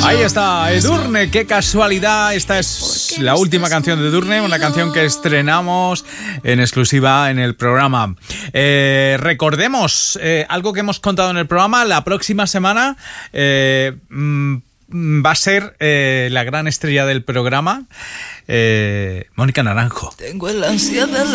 Ahí está, Edurne, qué casualidad. Esta es la última canción de Edurne, una canción que estrenamos en exclusiva en el programa. Recordemos algo que hemos contado en el programa. La próxima semana va a ser la gran estrella del programa, Mónica Naranjo. Tengo el ansia de